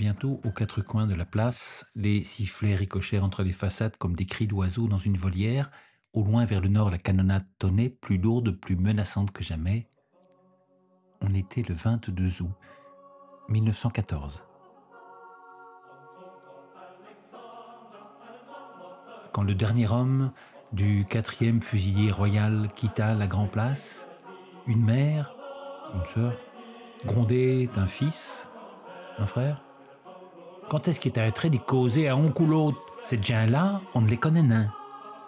Bientôt, aux quatre coins de la place, les sifflets ricochèrent entre les façades comme des cris d'oiseaux dans une volière. Au loin, vers le nord, la canonnade tonnait, plus lourde, plus menaçante que jamais. On était le 22 août 1914. Quand le dernier homme du 4e fusilier royal quitta la Grand Place, une mère, une sœur, grondait un fils, un frère. Quand est-ce qu'il t'arrêterait d'y causer à un coup l'autre? Ces gens-là, on ne les connaît nains.